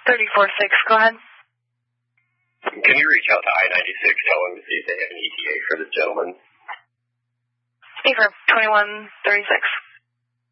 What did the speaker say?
34-6, go ahead. Can you reach out to I-96, tell them to see if they have an ETA for this gentleman? Affirm, 2136.